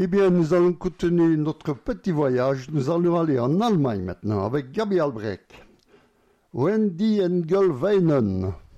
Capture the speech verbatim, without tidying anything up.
Eh bien, nous allons continuer notre petit voyage. Nous allons aller en Allemagne maintenant avec Gabi Albrecht. Wendy Engelweinen.